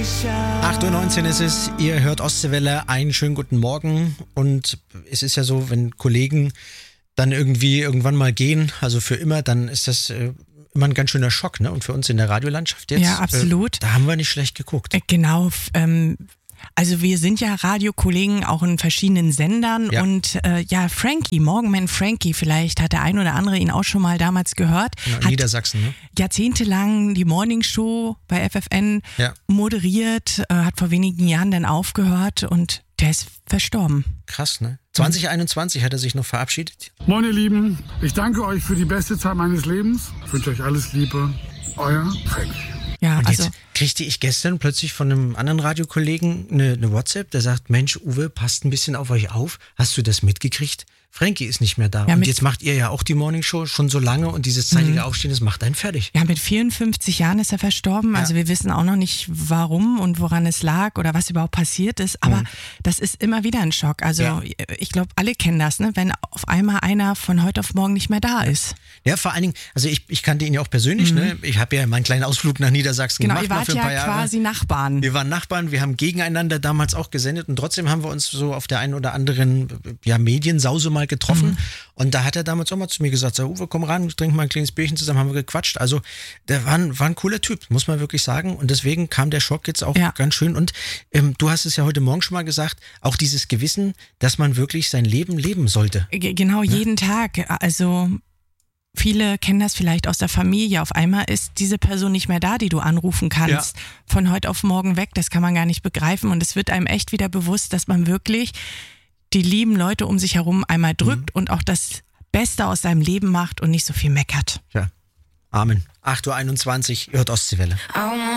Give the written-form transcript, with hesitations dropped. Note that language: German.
8:19 Uhr ist es, ihr hört Ostseewelle, einen schönen guten Morgen. Und es ist ja so, wenn Kollegen dann irgendwie irgendwann mal gehen, also für immer, dann ist das immer ein ganz schöner Schock, ne? Und für uns in der Radiolandschaft jetzt, ja, absolut. Da haben wir nicht schlecht geguckt. Genau, also wir sind ja Radiokollegen auch in verschiedenen Sendern und Frankie, Morgenman Frankie, vielleicht hat der ein oder andere ihn auch schon mal damals gehört. Ja, in Niedersachsen, ne? Jahrzehntelang die Morningshow bei FFN moderiert, hat vor wenigen Jahren dann aufgehört und der ist verstorben. Krass, ne? 2021 hat er sich noch verabschiedet. Moin ihr Lieben, ich danke euch für die beste Zeit meines Lebens. Ich wünsche euch alles Liebe. Euer Frankie. Ja, und also jetzt kriegte ich gestern plötzlich von einem anderen Radiokollegen eine WhatsApp, der sagt, Mensch, Uwe, passt ein bisschen auf euch auf. Hast du das mitgekriegt? Frankie ist nicht mehr da. Ja, und jetzt macht ihr ja auch die Morningshow schon so lange und dieses zeitige Aufstehen, das macht einen fertig. Ja, mit 54 Jahren ist er verstorben. Also wir wissen auch noch nicht, warum und woran es lag oder was überhaupt passiert ist. Aber das ist immer wieder ein Schock. Also ich glaube, alle kennen das, ne? Wenn auf einmal einer von heute auf morgen nicht mehr da ist. Ja, vor allen Dingen, also ich kannte ihn ja auch persönlich. Ne? Ich habe ja meinen kleinen Ausflug nach Niedersachsen gemacht. Genau, ihr wart ja quasi Nachbarn. Wir waren Nachbarn, wir haben gegeneinander damals auch gesendet und trotzdem haben wir uns so auf der einen oder anderen Mediensause mal getroffen. Und da hat er damals auch mal zu mir gesagt, so, Uwe, komm ran, trink mal ein kleines Bierchen zusammen, haben wir gequatscht. Also der war ein cooler Typ, muss man wirklich sagen. Und deswegen kam der Schock jetzt auch ganz schön. Und du hast es ja heute Morgen schon mal gesagt, auch dieses Gewissen, dass man wirklich sein Leben leben sollte. Genau, jeden Tag. Also viele kennen das vielleicht aus der Familie. Auf einmal ist diese Person nicht mehr da, die du anrufen kannst. Ja. Von heute auf morgen weg, das kann man gar nicht begreifen. Und es wird einem echt wieder bewusst, dass man wirklich die lieben Leute um sich herum einmal drückt und auch das Beste aus seinem Leben macht und nicht so viel meckert. Ja, Amen. 8:21 Uhr, ihr hört Ostseewelle.